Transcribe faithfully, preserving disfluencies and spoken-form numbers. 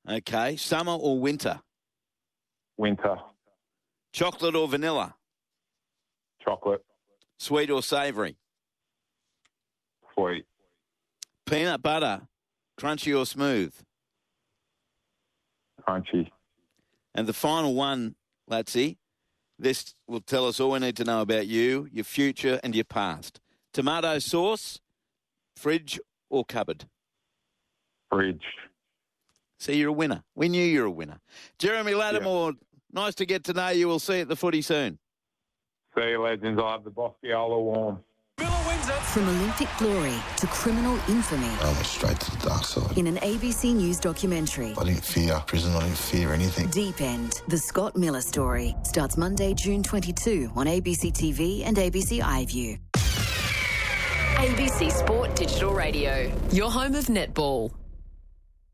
Okay. Summer or winter? Winter. Chocolate or vanilla? Chocolate. Sweet or savoury? Sweet. Peanut butter, crunchy or smooth? Crunchy. And the final one, Latsy, this will tell us all we need to know about you, your future and your past. Tomato sauce, fridge or cupboard? Fridge. See, you're a winner. We knew you were a winner. Jeremy Lattimore, yeah. Nice to get to know you. We'll see you at the footy soon. See you, legends. I have the Bosciola warm. From Olympic glory to criminal infamy. I went straight to the dark side. In an A B C News documentary. I didn't fear prison. I didn't fear anything. Deep End, the Scott Miller story. Starts Monday, June twenty-second on A B C T V and A B C iView. A B C Sport Digital Radio. Your home of netball.